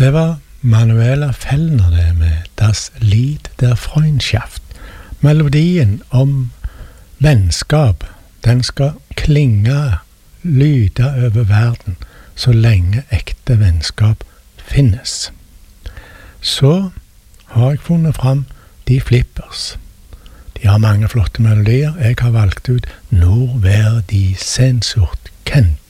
Det var Manuela Fellner det med Das Lied der Freundschaft. Melodien om vennskap, den skal klinge, lyde over verden, så lenge ekte vennskap finnes. Så har jeg funnet fram de Flippers. De har mange flotte melodier. Jeg har valgt ut Nur wer die Sehnsucht kennt.